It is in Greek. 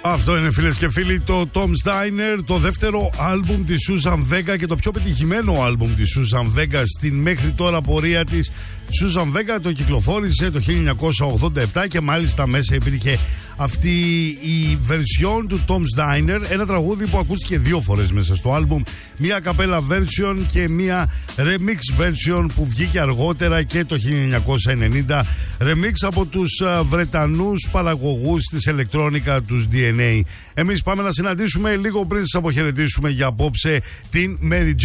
Αυτό είναι, φίλες και φίλοι, το Tom's Diner, το δεύτερο άλμπουμ της Susan Vega και το πιο πετυχημένο άλμπουμ της Susan Vega στην μέχρι τώρα πορεία της. Susan Vega το κυκλοφόρησε το 1987 και μάλιστα μέσα υπήρχε αυτή η version του Tom's Diner, ένα τραγούδι που ακούστηκε δύο φορές μέσα στο άλμπουμ, μία καπέλα version και μία remix version που βγήκε αργότερα και το 1990, remix από τους Βρετανούς παραγωγούς της ηλεκτρόνικα, τους DNA. Εμείς πάμε να συναντήσουμε λίγο πριν σας αποχαιρετήσουμε για απόψε την Mary J.